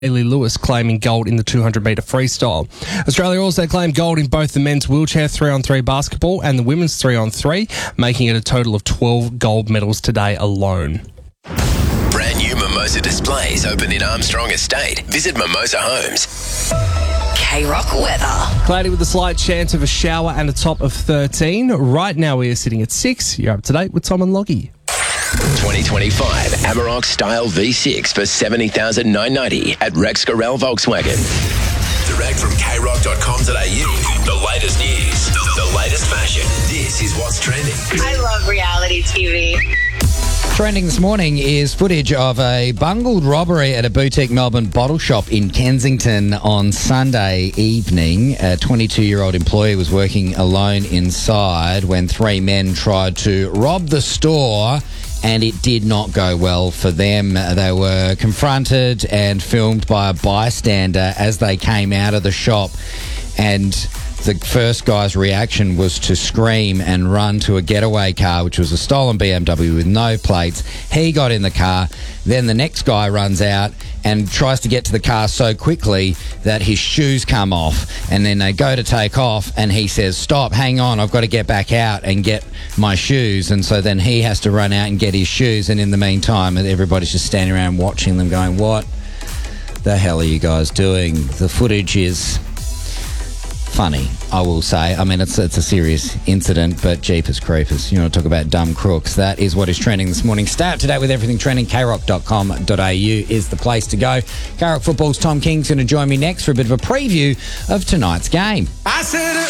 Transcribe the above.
Bailey Lewis claiming gold in the 200-metre freestyle. Australia also claimed gold in both the men's wheelchair 3-on-3 basketball and the women's 3-on-3, making it a total of 12 gold medals today alone. Brand new Mimosa displays open in Armstrong Estate. Visit Mimosa Homes. K-Rock weather. Cloudy with a slight chance of a shower and a top of 13. Right now we are sitting at 6. You're up to date with Tom and Loggy. 2025 Amarok Style V6 for $70,990 at Rex Gorell Volkswagen. Direct from krock.com.au. The latest news, the latest fashion. This is what's trending. I love reality TV. Trending this morning is footage of a bungled robbery at a boutique Melbourne bottle shop in Kensington on Sunday evening. A 22-year-old employee was working alone inside when three men tried to rob the store, and it did not go well for them. They were confronted and filmed by a bystander as they came out of the shop, and the first guy's reaction was to scream and run to a getaway car, which was a stolen BMW with no plates. He got in the car. Then the next guy runs out and tries to get to the car so quickly that his shoes come off. And then they go to take off and he says, "Stop, hang on, I've got to get back out and get my shoes." And so then he has to run out and get his shoes. And in the meantime, everybody's just standing around watching them going, "What the hell are you guys doing?" The footage is funny, I will say. I mean, it's a serious incident, but jeepers creepers. You want to talk about dumb crooks? That is what is trending this morning. Stay up to date with everything trending. krock.com.au is the place to go. K-Rock Football's Tom King's going to join me next for a bit of a preview of tonight's game. I said